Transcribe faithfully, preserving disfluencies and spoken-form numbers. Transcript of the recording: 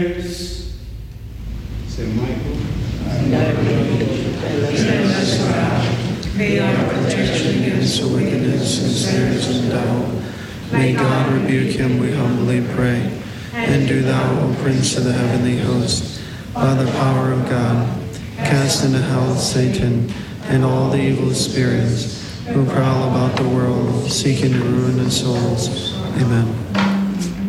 Saint Michael, may our protection against the wickedness and snares and doubt. May God rebuke him, we humbly pray. And do thou, O Prince of the heavenly host, by the power of God, cast into hell Satan and all the evil spirits who prowl about the world, seeking to ruin the souls. Amen.